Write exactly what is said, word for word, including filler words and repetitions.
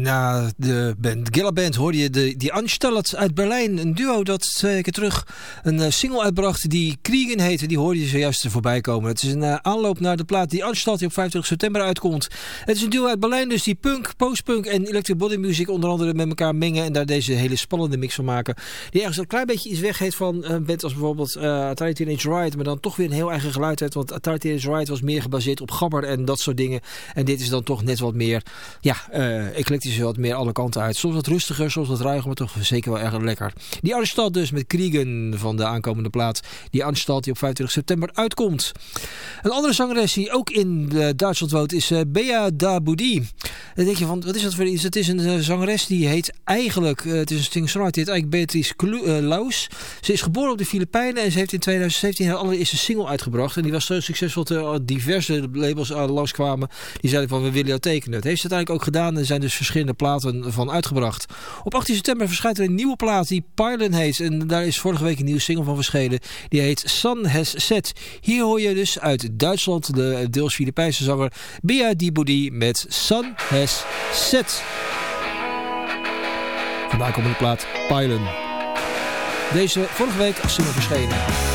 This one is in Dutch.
Na de band Gilla Band hoorde je de, die Anstalt uit Berlijn. Een duo dat twee weken terug een uh, single uitbracht die Kriegen heette. Die hoorde je zojuist voorbij komen. Het is een uh, aanloop naar de plaat die Anstalt die op vijfentwintig september uitkomt. Het is een duo uit Berlijn dus die punk, postpunk en electric body music onder andere met elkaar mengen. En daar deze hele spannende mix van maken. Die ergens een klein beetje iets weggeeft van een band als bijvoorbeeld uh, Atari Teenage Riot. Maar dan toch weer een heel eigen geluid heeft. Want Atari Teenage Riot was meer gebaseerd op gabber en dat soort dingen. En dit is dan toch net wat meer, ja, uh, eclectisch. Wat meer alle kanten uit. Soms wat rustiger, soms wat ruiger, maar toch zeker wel erg lekker. Die Anstalt dus met Kriegen van de aankomende plaat. Die Anstalt die op vijfentwintig september uitkomt. Een andere zangeres die ook in uh, Duitsland woont is uh, Bea Daboudi. Dan denk je van, wat is dat voor iets? Het is een uh, zangeres die heet eigenlijk, uh, het is een singer-songwriter, die heet eigenlijk Beatrice Klu- uh, Laus. Ze is geboren op de Filipijnen en ze heeft in twintig zeventien haar allereerste single uitgebracht. En die was zo succesvol dat uh, diverse labels uh, langskwamen. Die zeiden van, we willen jou tekenen. Dat heeft ze uiteindelijk ook gedaan en zijn dus verschillende platen van uitgebracht. Op achttien september verschijnt er een nieuwe plaat die Pylon heet. En daar is vorige week een nieuwe single van verschenen. Die heet Sun Has Set. Hier hoor je dus uit Duitsland de deels Filipijnse zanger Bea Daboudi met Sun Has Set. Vandaar komt de plaat Pylon. Deze vorige week als single verschenen.